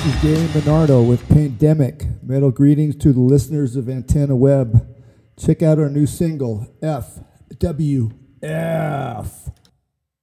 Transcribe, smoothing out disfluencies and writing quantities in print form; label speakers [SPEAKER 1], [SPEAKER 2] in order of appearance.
[SPEAKER 1] This is Gary Bernardo with Pandemic. Metal greetings to the listeners of Antenna Web. Check out our new single, FWF.